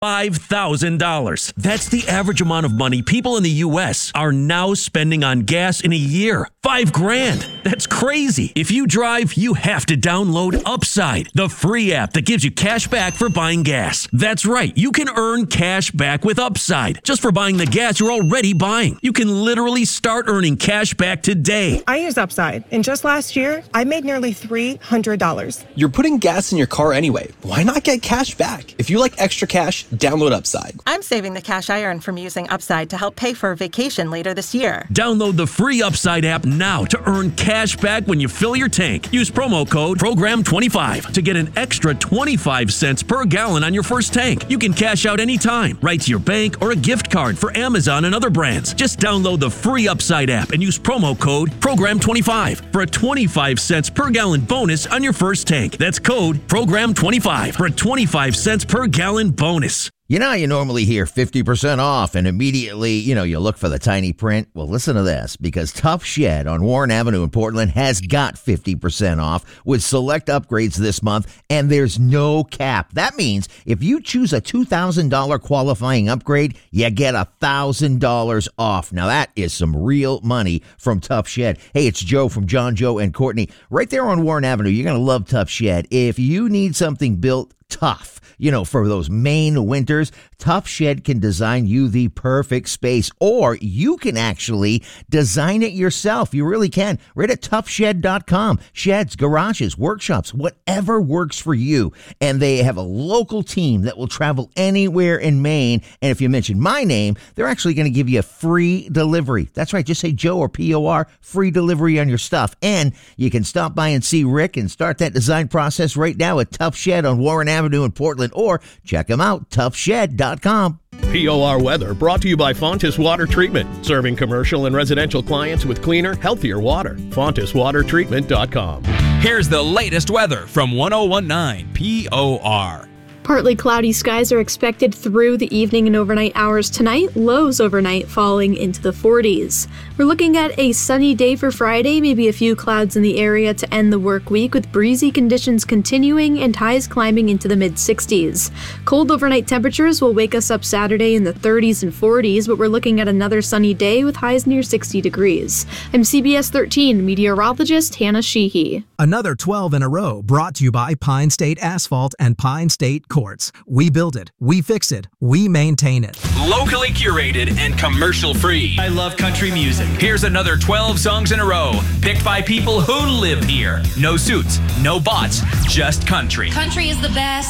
$5,000. That's the average amount of money people in the U.S. are now spending on gas in a year. $5,000. That's crazy. If you drive, you have to download Upside, the free app that gives you cash back for buying gas. That's right. You can earn cash back with Upside just for buying the gas you're already buying. You can literally start earning cash back today. I use Upside, and just last year, I made nearly $300. You're putting gas in your car anyway. Why not get cash back? If you like extra cash, download Upside. I'm saving the cash I earn from using Upside to help pay for a vacation later this year. Download the free Upside app now to earn cash back when you fill your tank. Use promo code PROGRAM25 to get an extra 25 cents per gallon on your first tank. You can cash out anytime, right to your bank or a gift card for Amazon and other brands. Just download the free Upside app and use promo code PROGRAM25 for a 25 cents per gallon bonus on your first tank. That's code PROGRAM25 for a 25 cents per gallon bonus. You know how you normally hear 50% off and immediately, you look for the tiny print? Well, listen to this, because Tough Shed on Warren Avenue in Portland has got 50% off with select upgrades this month, and there's no cap. That means if you choose a $2,000 qualifying upgrade, you get $1,000 off. Now, that is some real money from Tough Shed. Hey, it's Joe from John, Joe, and Courtney. Right there on Warren Avenue, you're going to love Tough Shed. If you need something built tough, for those Maine winters, Tough Shed can design you the perfect space, or you can actually design it yourself. You really can. Right at toughshed.com. Sheds, garages, workshops, whatever works for you. And they have a local team that will travel anywhere in Maine. And if you mention my name, they're actually going to give you a free delivery. That's right. Just say Joe or POR, free delivery on your stuff. And you can stop by and see Rick and start that design process right now at Tough Shed on Warren Avenue in Portland, or check them out, toughshed.com. POR weather brought to you by Fontis Water Treatment, serving commercial and residential clients with cleaner, healthier water. FontisWaterTreatment.com. Here's the latest weather from 1019 POR. Partly cloudy skies are expected through the evening and overnight hours tonight, lows overnight falling into the 40s. We're looking at a sunny day for Friday, maybe a few clouds in the area to end the work week, with breezy conditions continuing and highs climbing into the mid-60s. Cold overnight temperatures will wake us up Saturday in the 30s and 40s, but we're looking at another sunny day with highs near 60 degrees. I'm CBS 13 meteorologist Hannah Sheehy. Another 12 in a row brought to you by Pine State Asphalt and Pine State Quartz. We build it, we fix it, we maintain it. Locally curated and commercial free. I love country music. Here's another 12 songs in a row, picked by people who live here. No suits, no bots, just country. Country is the best.